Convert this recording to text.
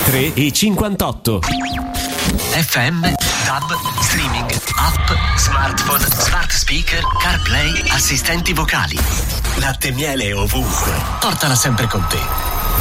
3 e 58. FM, DAB, streaming, app, smartphone, smart speaker, CarPlay, assistenti vocali. Latte e miele ovunque. Portala sempre con te.